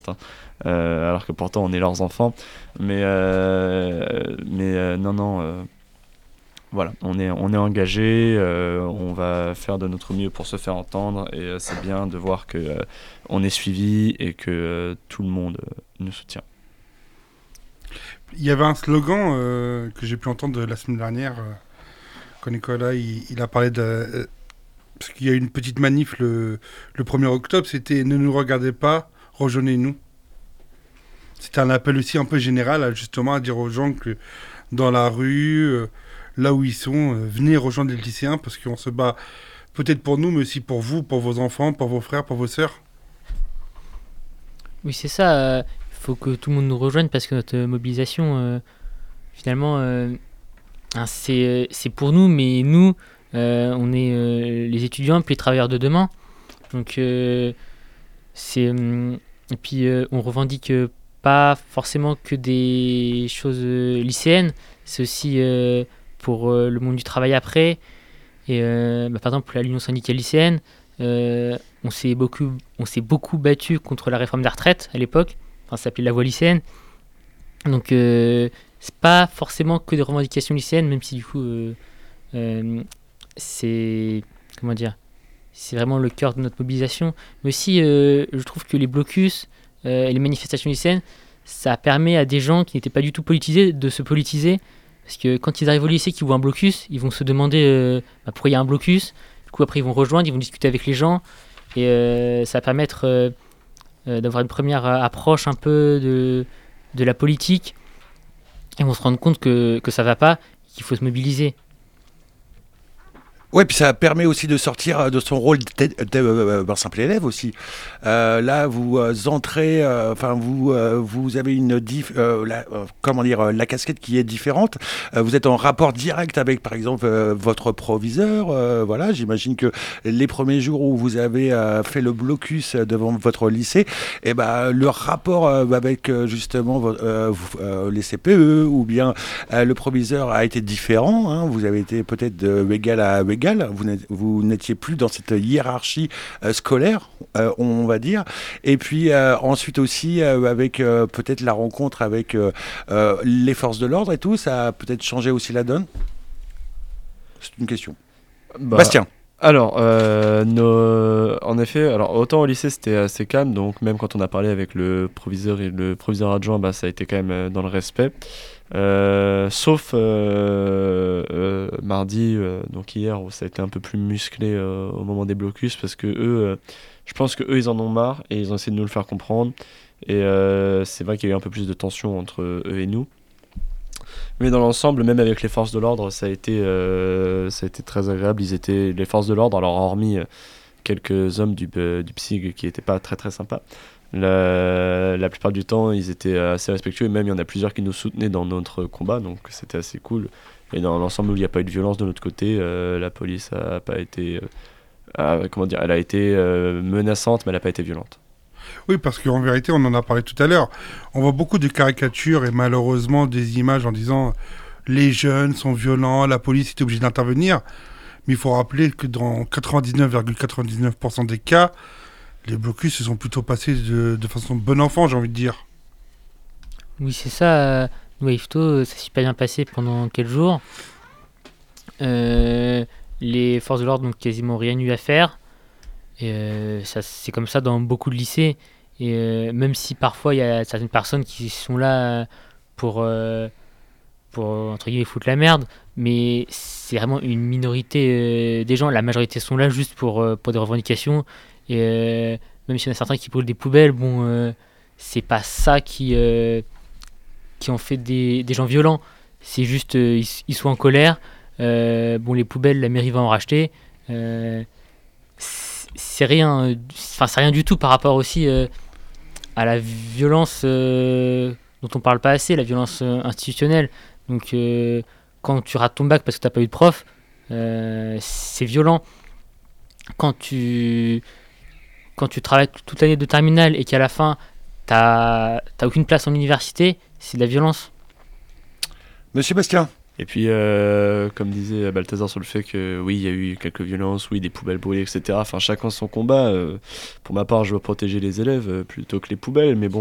hein. Alors que pourtant on est leurs enfants. Non, non. Voilà, on est engagé, on va faire de notre mieux pour se faire entendre et c'est bien de voir que on est suivi et que tout le monde nous soutient. Il y avait un slogan que j'ai pu entendre la semaine dernière quand Nicolas il a parlé de... parce qu'il y a eu une petite manif le 1er octobre, c'était ne nous regardez pas, rejoignez-nous. C'était un appel aussi un peu général justement à dire aux gens que dans la rue, là où ils sont, venez rejoindre les lycéens parce qu'on se bat peut-être pour nous mais aussi pour vous, pour vos enfants, pour vos frères, pour vos sœurs. Oui, c'est ça. Il faut que tout le monde nous rejoigne parce que notre mobilisation, finalement, c'est pour nous, mais nous, on est les étudiants puis les travailleurs de demain. Donc, et puis, on revendique pas forcément que des choses lycéennes, c'est aussi pour le monde du travail après. Et par exemple, pour l'Union syndicale lycéenne, on s'est beaucoup battu contre la réforme des retraites à l'époque. Enfin, ça s'appelait la voie lycéenne. Donc, c'est pas forcément que des revendications lycéennes, même si du coup, c'est comment dire, c'est vraiment le cœur de notre mobilisation. Mais aussi, je trouve que les blocus et les manifestations lycéennes, ça permet à des gens qui n'étaient pas du tout politisés de se politiser. Parce que quand ils arrivent au lycée, qu'ils voient un blocus, ils vont se demander pourquoi il y a un blocus. Du coup, après, ils vont rejoindre, ils vont discuter avec les gens. Et ça va permettre d'avoir une première approche un peu de la politique. Et ils vont se rendre compte que ça va pas, qu'il faut se mobiliser. Ouais, puis ça permet aussi de sortir de son rôle d'un simple élève aussi. Là, vous entrez, enfin vous avez comment dire, la casquette qui est différente. Vous êtes en rapport direct avec, par exemple, votre proviseur. Voilà, j'imagine que les premiers jours où vous avez fait le blocus devant votre lycée, et ben le rapport avec justement les CPE ou bien le proviseur a été différent. Hein. Vous avez été peut-être de égal à égal. Vous n'étiez plus dans cette hiérarchie scolaire, on va dire. Et puis ensuite aussi, avec peut-être la rencontre avec les forces de l'ordre et tout, ça a peut-être changé aussi la donne. C'est une question. Bastien. Alors, en effet, alors autant au lycée c'était assez calme, donc même quand on a parlé avec le proviseur et le proviseur adjoint, bah, ça a été quand même dans le respect. Sauf mardi, donc hier, où ça a été un peu plus musclé au moment des blocus, parce que eux, je pense que eux ils en ont marre et ils ont essayé de nous le faire comprendre. Et c'est vrai qu'il y a eu un peu plus de tension entre eux et nous. Mais dans l'ensemble, même avec les forces de l'ordre, ça a été très agréable. Les forces de l'ordre, alors hormis quelques hommes du PSIG qui n'étaient pas très très sympas, la plupart du temps, ils étaient assez respectueux. Et même, il y en a plusieurs qui nous soutenaient dans notre combat, donc c'était assez cool. Et dans l'ensemble, où il n'y a pas eu de violence de notre côté, la police a pas été... comment dire, elle a été menaçante, mais elle n'a pas été violente. Oui, parce qu'en vérité, on en a parlé tout à l'heure, on voit beaucoup de caricatures et malheureusement des images en disant les jeunes sont violents, la police est obligée d'intervenir. Mais il faut rappeler que dans 99,99% des cas, les blocus se sont plutôt passés de façon bon enfant, j'ai envie de dire. Oui, c'est ça. Nous, à IFTO, ça s'est super bien passé pendant quelques jours. Les forces de l'ordre n'ont quasiment rien eu à faire. Et ça, c'est comme ça dans beaucoup de lycées. Et même si parfois il y a certaines personnes qui sont là pour entre guillemets foutre la merde, mais c'est vraiment une minorité des gens. La majorité sont là juste pour des revendications. Et même s'il y en a certains qui brûlent des poubelles, bon, c'est pas ça qui en fait des gens violents. C'est juste ils sont en colère. Bon, les poubelles, la mairie va en racheter. C'est rien, enfin c'est rien du tout par rapport aussi à la violence dont on parle pas assez, la violence institutionnelle. Donc quand tu rates ton bac parce que t'as pas eu de prof, c'est violent. Quand tu travailles toute l'année de terminale et qu'à la fin t'as aucune place en université, c'est de la violence. Monsieur Bastien. Et puis, comme disait Balthazar sur le fait que oui, il y a eu quelques violences, oui, des poubelles brûlées, etc. Enfin, chacun son combat. Pour ma part, je veux protéger les élèves plutôt que les poubelles, mais bon.